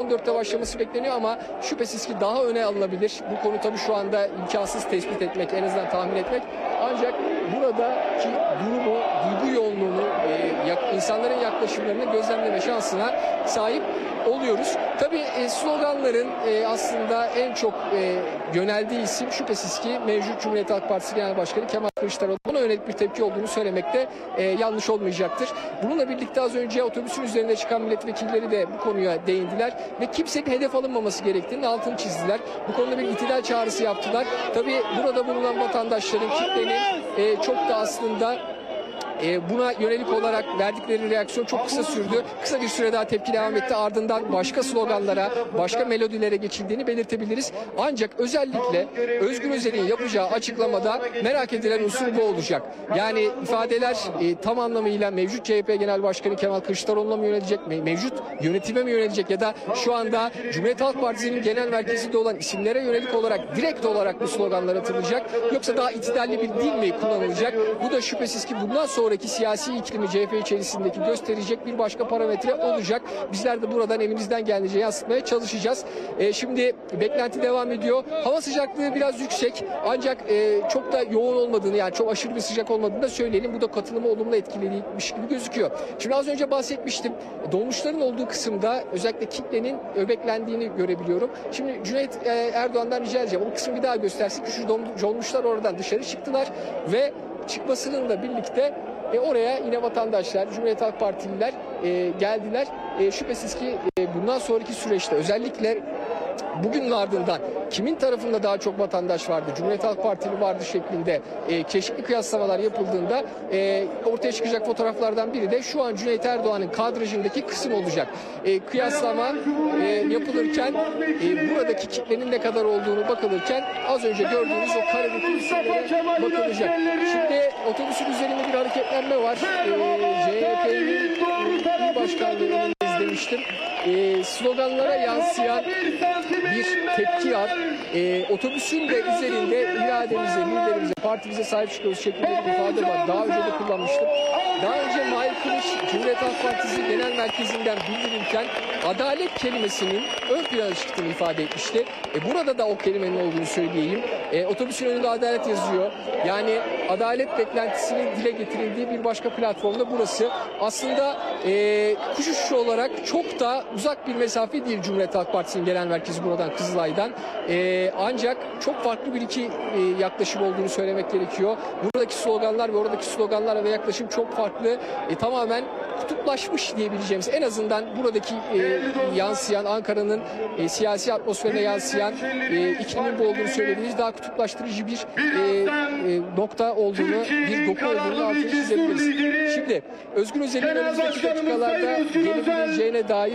14'te başlaması bekleniyor ama şüphesiz ki daha öne alınabilir. Bu konu tabii şu anda imkansız tespit etmek, en azından tahmin etmek. Ancak buradaki durumu, duygu yoğunluğunu, insanların yaklaşımlarını gözlemleme şansına sahip oluyoruz. Tabii sloganların aslında en çok yöneldiği isim şüphesiz ki mevcut Cumhuriyet Halk Partisi Genel Başkanı Kemal Kılıçdaroğlu. Buna yönelik bir tepki olduğunu söylemekte yanlış olmayacaktır. Bununla birlikte az önce otobüsün üzerinde çıkan milletvekilleri de bu konuya değindiler ve kimsenin hedef alınmaması gerektiğini altını çizdiler. Bu konuda bir itidal çağrısı yaptılar. Tabii burada bulunan vatandaşların, kitlenin çok da aslında buna yönelik olarak verdikleri reaksiyon çok kısa sürdü. Kısa bir süre daha tepki devam etti. Ardından başka sloganlara, başka melodilere geçildiğini belirtebiliriz. Ancak özellikle Özgür Özel'in yapacağı açıklamada merak edilen unsur bu olacak. Yani ifadeler tam anlamıyla mevcut CHP Genel Başkanı Kemal Kılıçdaroğlu'na mı yönelecek, mevcut yönetime mi yönelecek ya da şu anda Cumhuriyet Halk Partisi'nin genel merkezinde olan isimlere yönelik olarak direkt olarak bu sloganlar atılacak, yoksa daha itidalli bir dil mi kullanılacak? Bu da şüphesiz ki bundan sonraki siyasi iklimi CHP içerisindeki gösterecek bir başka parametre olacak. Bizler de buradan elimizden geldiğince yansıtmaya çalışacağız. Şimdi beklenti devam ediyor. Hava sıcaklığı biraz yüksek ancak çok da yoğun olmadığını, yani çok aşırı bir sıcak olmadığını da söyleyelim. Bu da katılımı olumlu etkileymiş gibi gözüküyor. Şimdi az önce bahsetmiştim. Dolmuşların olduğu kısımda özellikle kitlenin öbeklendiğini görebiliyorum. Şimdi Cüneyt Erdoğan'dan rica edeceğim. O kısmı bir daha göstersin. Şu dolmuşlar oradan dışarı çıktılar ve çıkmasıyla birlikte oraya yine vatandaşlar, Cumhuriyet Halk Partililer geldiler. Şüphesiz ki bundan sonraki süreçte özellikle bugünün ardından kimin tarafında daha çok vatandaş vardı, Cumhuriyet Halk Partili vardı şeklinde çeşitli kıyaslamalar yapıldığında ortaya çıkacak fotoğraflardan biri de şu an Cüneyt Erdoğan'ın kadrajındaki kısım olacak. Kıyaslama yapılırken buradaki kitlenin ne kadar olduğunu bakılırken az önce gördüğünüz o karedeki isimlere bakılacak. Şimdi otobüsün üzerinde bir hareketlenme var. CHP'nin il başkanlığı önünde izlemiştim. Sloganlara yansıyan bir tepki var. Otobüsün de üzerinde irademize, liderimize, partimize sahip çıkıyoruz şeklinde bir ifade var. Daha önce de kullanmıştım. Daha önce Mahir Kılıç Cumhuriyet Halk Partisi Genel Merkezi'nden bildirirken adalet kelimesinin ön plana çıktığını ifade etmişti. Burada da o kelimenin olduğunu söyleyeyim. Otobüsün önünde adalet yazıyor. Yani adalet beklentisinin dile getirildiği bir başka platformda burası. Aslında kuş uçuşu olarak çok da uzak bir mesafe değil Cumhuriyet Halk Partisi'nin genel merkezi buradan, Kızılay'dan. Ancak çok farklı bir iki yaklaşım olduğunu söylemek gerekiyor. Buradaki sloganlar ve oradaki sloganlar ve yaklaşım çok farklı. Tamamen kutuplaşmış diyebileceğimiz, en azından buradaki yansıyan, Ankara'nın siyasi atmosferine yansıyan iklimin bu olduğunu söylediğimiz daha kutuplaştırıcı bir nokta olduğunu, bir doku olduğunu altını çizebiliriz. Şimdi Özgür Özel'in önümüzdeki dakikalarda gelebileceğine dair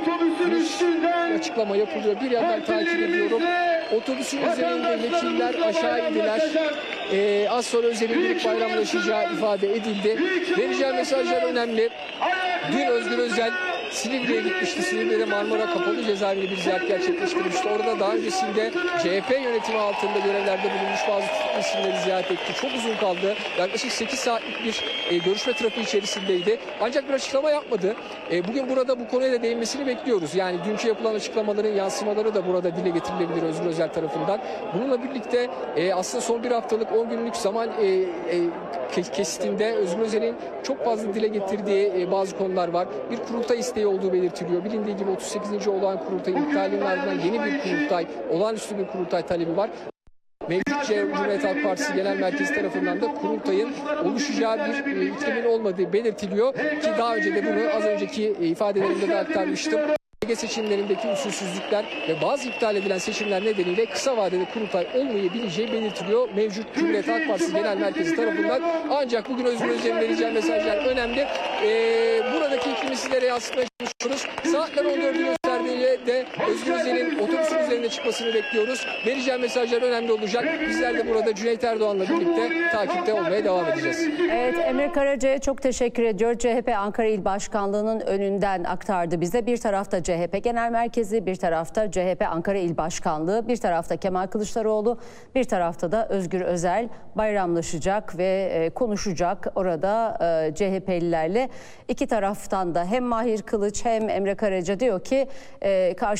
bir açıklama yapılıyor. Bir yandan takip ediyorum. Otobüsün üzerinde vekiller aşağı indiler. Az sonra Özel'in birlik bayramlaşacağı ifade edildi. Vereceği mesajlar önemli. Dün Özgür Özel Silivri'ye gitmişti. Silivri'de Marmara Kapalı Cezaevinde bir ziyaret gerçekleştirmişti. Orada daha öncesinde CHP yönetimi altında görevlerde bulunmuş bazı tutuklu isimleri ziyaret etti. Çok uzun kaldı. Yaklaşık 8 saatlik bir görüşme trafiği içerisindeydi. Ancak bir açıklama yapmadı. Bugün burada bu konuya da değinmesini bekliyoruz. Yani dünkü yapılan açıklamaların yansımaları da burada dile getirilebilir Özgür Özel tarafından. Bununla birlikte aslında son bir haftalık 10 günlük zaman kesitinde Özgür Özel'in çok fazla dile getirdiği bazı konular var. Bir kurultay isteği olduğu belirtiliyor. Bilindiği gibi 38. olağan kurultayın iptalinin ardından yeni bir kurultay, olağanüstü bir kurultay talebi var. Mevcut Cumhuriyet Halk Partisi Genel Merkezi tarafından da kurultayın oluşacağı bir iklimin olmadığı belirtiliyor ki daha önce de bunu az önceki ifadelerimde de aktarmıştım. Seçimlerindeki usulsüzlükler ve bazı iptal edilen seçimler nedeniyle kısa vadede kurultay olmayabileceği belirtiliyor mevcut Cumhuriyet Halk Partisi Genel Merkezi tarafından. Ancak bugün Özgür Özel'in vereceği mesajlar önemli. Buradaki iklimi sizlere yansıtmaya çalışıyoruz. Saatler 14'ü gösterdiğiyle de Özgür Özel'in otobüsün üzerine çıkmasını bekliyoruz. Vereceği mesajlar önemli olacak. Bizler de burada Cüneyt Erdoğan'la birlikte takipte olmaya devam edeceğiz. Evet, Emre Karaca'ya çok teşekkür ediyor. CHP Ankara İl Başkanlığı'nın önünden aktardı bize. Bir tarafta CHP Genel Merkezi, bir tarafta CHP Ankara İl Başkanlığı, bir tarafta Kemal Kılıçdaroğlu, bir tarafta da Özgür Özel bayramlaşacak ve konuşacak orada CHP'lilerle. İki taraftan da hem Mahir Kılıç hem Emre Karaca diyor ki karşı